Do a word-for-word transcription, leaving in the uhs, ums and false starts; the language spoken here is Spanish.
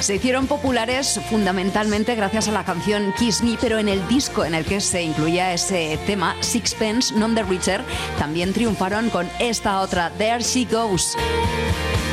Se hicieron populares fundamentalmente gracias a la canción Kiss Me, pero en el disco en el que se incluía ese tema, Sixpence None the Richer, también triunfaron con esta otra, There She Goes.